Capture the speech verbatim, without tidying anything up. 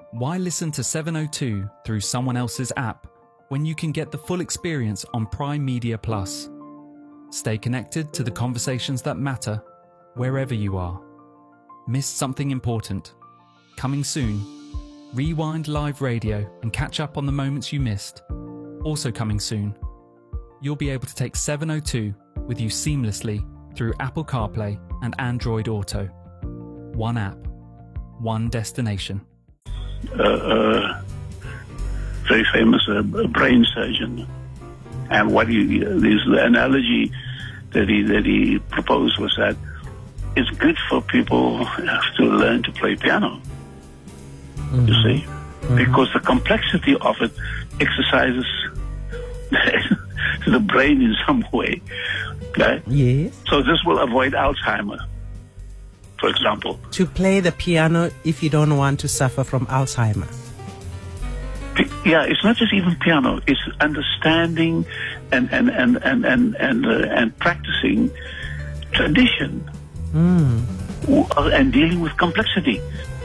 Why listen to seven oh two through someone else's app when you can get the full experience on Prime Media Plus? Stay connected to the conversations that matter wherever you are. Missed something important? Coming soon. Rewind live radio and catch up on the moments you missed. Also coming soon. You'll be able to take seven oh two with you seamlessly through Apple CarPlay and Android Auto. One app, one destination. Uh, uh, very famous uh, brain surgeon, and what he this the analogy that he that he proposed was that it's good for people to learn to play piano. Mm-hmm. You see, mm-hmm. because the complexity of it exercises the brain in some way. Okay? Yes. So this will avoid Alzheimer, for example. To play the piano if you don't want to suffer from Alzheimer. Yeah, it's not just even piano. It's understanding and and and and and and, uh, and practicing tradition mm. and dealing with complexity.